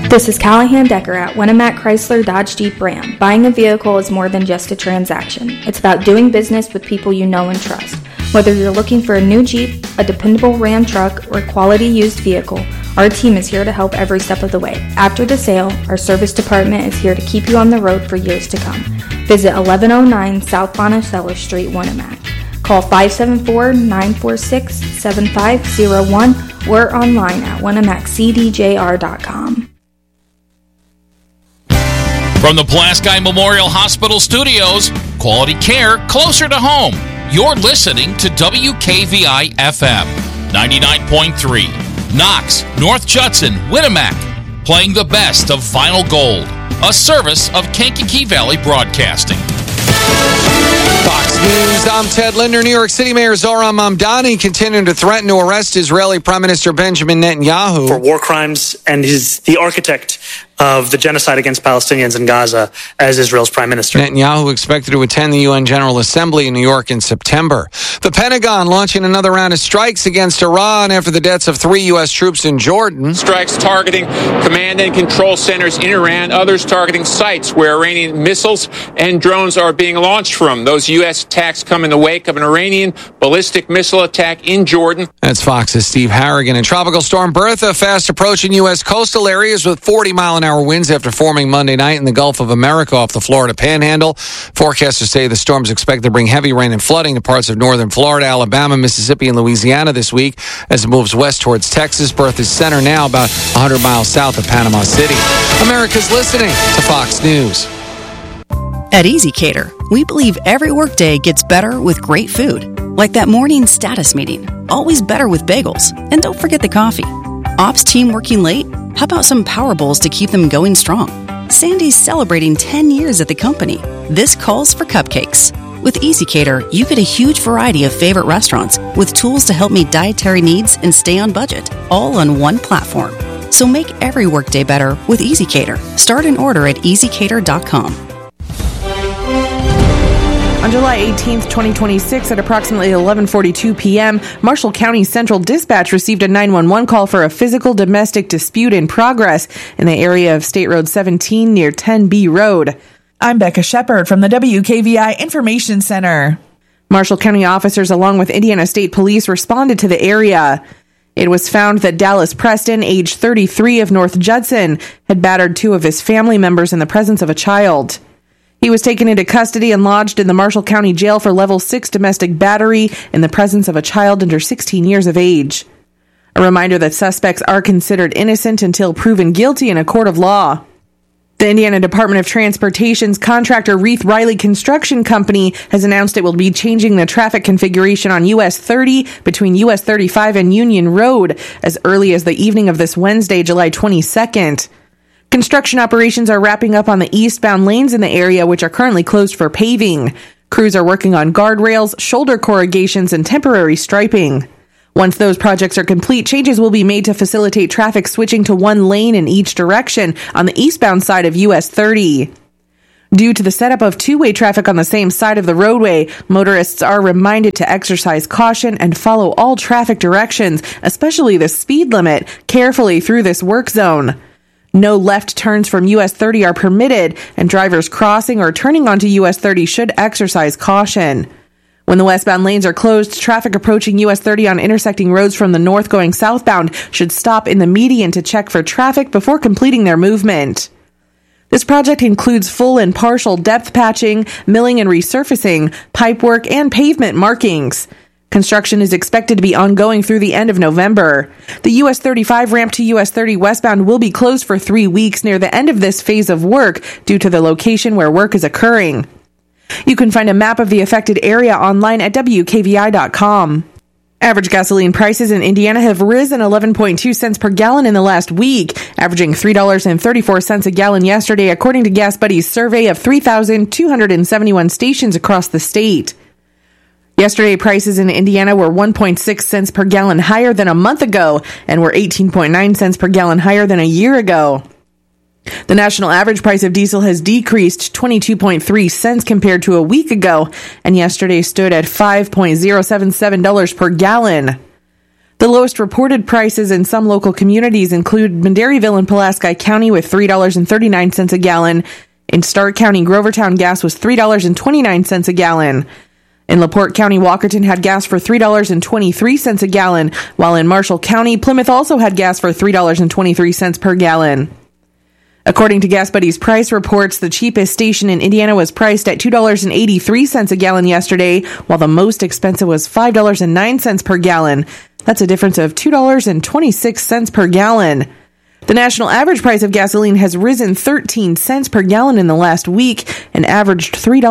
This is Callahan Decker at Winnemac Chrysler Dodge Jeep Ram. Buying a vehicle is more than just a transaction. It's about doing business with people you know and trust. Whether you're looking for a new Jeep, a dependable Ram truck, or quality used vehicle, our team is here to help every step of the way. After the sale, our service department is here to keep you on the road for years to come. Visit 1109 South Monticello Street, Winnemac. Call 574-946-7501 or online at winnemaccdjr.com. From the Pulaski Memorial Hospital Studios, quality care closer to home. You're listening to WKVI FM 99.3, Knox, North Judson, Winnemac, playing the best of Vinyl Gold, a service of Kankakee Valley Broadcasting. Fox News, I'm Ted Linder. New York City Mayor Zohran Mamdani continuing to threaten to arrest Israeli Prime Minister Benjamin Netanyahu for war crimes, and is the architect of the genocide against Palestinians in Gaza as Israel's prime minister. Netanyahu expected to attend the UN General Assembly in New York in September. The Pentagon launching another round of strikes against Iran after the deaths of 3 U.S. troops in Jordan. Strikes targeting command and control centers in Iran, others targeting sites where Iranian missiles and drones are being launched from. Those U.S. attacks come in the wake of an Iranian ballistic missile attack in Jordan. That's Fox's Steve Harrigan. And Tropical Storm Bertha fast approaching U.S. coastal areas with 40-mile-an-hour winds after forming Monday night in the Gulf of America off the Florida Panhandle. Forecasters say the storm's expected to bring heavy rain and flooding to parts of northern Florida, Alabama, Mississippi, and Louisiana this week as it moves west towards Texas. Bertha's center now about 100 miles south of Panama City. America's listening to Fox News. At EasyCater, we believe every workday gets better with great food. Like that morning status meeting. Always better with bagels. And don't forget the coffee. Ops team working late? How about some Power Bowls to keep them going strong? Sandy's celebrating 10 years at the company. This calls for cupcakes. With EasyCater, you get a huge variety of favorite restaurants with tools to help meet dietary needs and stay on budget, all on one platform. So make every workday better with EasyCater. Start an order at easycater.com. On July 18th, 2026, at approximately 11:42 p.m., Marshall County Central Dispatch received a 911 call for a physical domestic dispute in progress in the area of State Road 17 near 10B Road. I'm Becca Shepard from the WKVI Information Center. Marshall County officers, along with Indiana State Police, responded to the area. It was found that Dallas Preston, age 33 of North Judson, had battered 2 of his family members in the presence of a child. He was taken into custody and lodged in the Marshall County Jail for Level 6 domestic battery in the presence of a child under 16 years of age. A reminder that suspects are considered innocent until proven guilty in a court of law. The Indiana Department of Transportation's contractor Reith Riley Construction Company has announced it will be changing the traffic configuration on US 30 between US 35 and Union Road as early as the evening of this Wednesday, July 22nd. Construction operations are wrapping up on the eastbound lanes in the area, which are currently closed for paving. Crews are working on guardrails, shoulder corrugations, and temporary striping. Once those projects are complete, changes will be made to facilitate traffic switching to one lane in each direction on the eastbound side of US 30. Due to the setup of two-way traffic on the same side of the roadway, motorists are reminded to exercise caution and follow all traffic directions, especially the speed limit, carefully through this work zone. No left turns from US 30 are permitted, and drivers crossing or turning onto US 30 should exercise caution. When the westbound lanes are closed, traffic approaching US 30 on intersecting roads from the north going southbound should stop in the median to check for traffic before completing their movement. This project includes full and partial depth patching, milling and resurfacing, pipe work, and pavement markings. Construction is expected to be ongoing through the end of November. The US 35 ramp to US 30 westbound will be closed for 3 weeks near the end of this phase of work due to the location where work is occurring. You can find a map of the affected area online at WKVI.com. Average gasoline prices in Indiana have risen 11.2 cents per gallon in the last week, averaging $3.34 a gallon yesterday, according to Gas Buddy's survey of 3,271 stations across the state. Yesterday, prices in Indiana were 1.6 cents per gallon higher than a month ago and were 18.9 cents per gallon higher than a year ago. The national average price of diesel has decreased 22.3 cents compared to a week ago, and yesterday stood at $5.077 per gallon. The lowest reported prices in some local communities include Mandaryville and Pulaski County with $3.39 a gallon. In Stark County, Grovertown gas was $3.29 a gallon. In LaPorte County, Walkerton had gas for $3.23 a gallon, while in Marshall County, Plymouth also had gas for $3.23 per gallon. According to Gas Buddy's price reports, the cheapest station in Indiana was priced at $2.83 a gallon yesterday, while the most expensive was $5.09 per gallon. That's a difference of $2.26 per gallon. The national average price of gasoline has risen 13 cents per gallon in the last week and averaged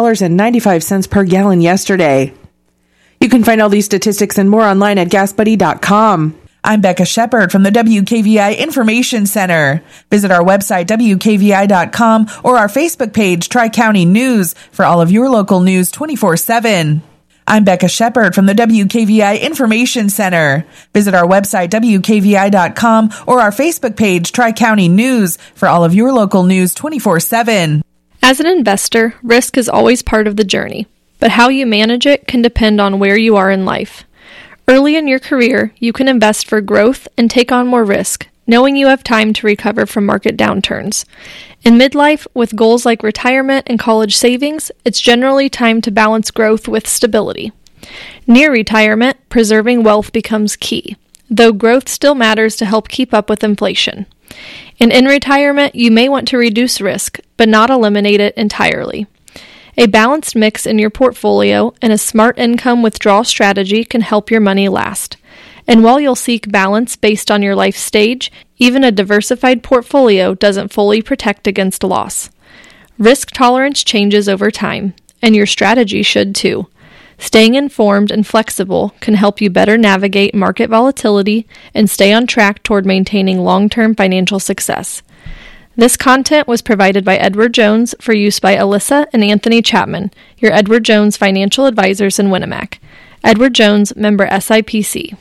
$3.95 per gallon yesterday. You can find all these statistics and more online at GasBuddy.com. I'm Becca Shepard from the WKVI Information Center. Visit our website, WKVI.com, or our Facebook page, Tri-County News, for all of your local news 24/7. I'm Becca Shepard from the WKVI Information Center. Visit our website, WKVI.com, or our Facebook page, Tri-County News, for all of your local news 24/7. As an investor, risk is always part of the journey, but how you manage it can depend on where you are in life. Early in your career, you can invest for growth and take on more risk, knowing you have time to recover from market downturns. In midlife, with goals like retirement and college savings, it's generally time to balance growth with stability. Near retirement, preserving wealth becomes key, though growth still matters to help keep up with inflation. And in retirement, you may want to reduce risk, but not eliminate it entirely. A balanced mix in your portfolio and a smart income withdrawal strategy can help your money last. And while you'll seek balance based on your life stage, even a diversified portfolio doesn't fully protect against loss. Risk tolerance changes over time, and your strategy should too. Staying informed and flexible can help you better navigate market volatility and stay on track toward maintaining long-term financial success. This content was provided by Edward Jones for use by Alyssa and Anthony Chapman, your Edward Jones financial advisors in Winnemac. Edward Jones, member SIPC.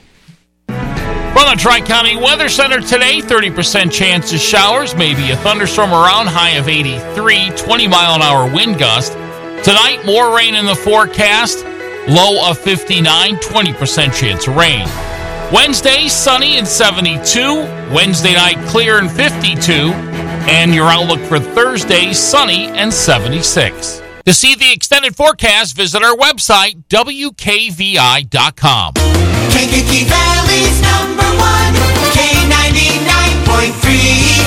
From the Tri-County Weather Center today, 30% chance of showers, maybe a thunderstorm around, high of 83, 20-mile-an-hour wind gust. Tonight, more rain in the forecast, low of 59, 20% chance of rain. Wednesday, sunny and 72. Wednesday night, clear and 52. And your outlook for Thursday, sunny and 76. To see the extended forecast, visit our website, WKVI.com. Kankakee Valley's #1, K99.3,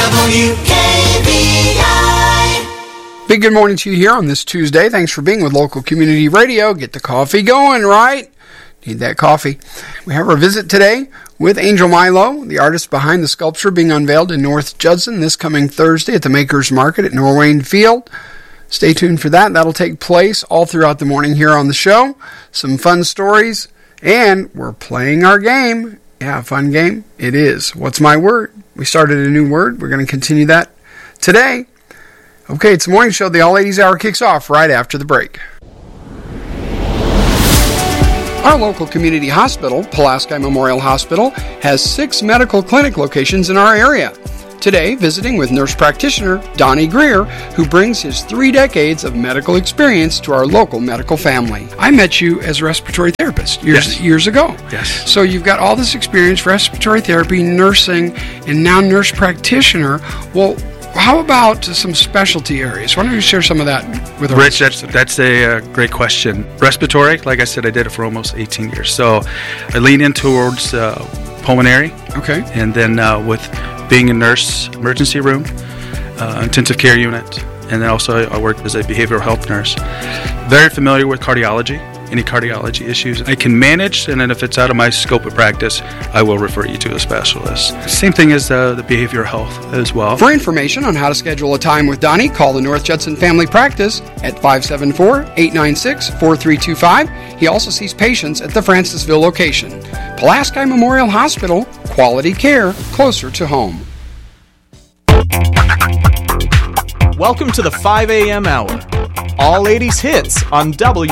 WKVI. Big good morning to you here on this Tuesday. Thanks for being with Local Community Radio. Get the coffee going, right? Need that coffee. We have our visit today with Angel Milo, the artist behind the sculpture being unveiled in North Judson this coming Thursday at the Makers Market at Norwayne Field. Stay tuned for that. That'll take place all throughout the morning here on the show. Some fun stories, and we're playing our game. Yeah, a fun game. It is. What's my word? We started a new word. We're going to continue that today. Okay, it's the morning show. The All Ladies Hour kicks off right after the break. Our local community hospital, Pulaski Memorial Hospital, has 6 medical clinic locations in our area. Today, visiting with nurse practitioner Donnie Greer, who brings his 3 decades of medical experience to our local medical family. I met you as a respiratory therapist years ago. Yes. So you've got all this experience, respiratory therapy, nursing, and now nurse practitioner. Well, how about some specialty areas? Why don't you share some of that with us? Rich, that's a great question. Respiratory, like I said, I did it for almost 18 years. So I lean in towards pulmonary. Okay. And then with being a nurse, emergency room, intensive care unit, and then also I worked as a behavioral health nurse. Very familiar with cardiology, any cardiology issues I can manage, and then if it's out of my scope of practice, I will refer you to a specialist. Same thing as the behavioral health as well. For information on how to schedule a time with Donnie, call the North Judson Family Practice at 574-896-4325. He also sees patients at the Francisville location. Pulaski Memorial Hospital, quality care closer to home. Welcome to the 5 a.m. hour. All 80s hits on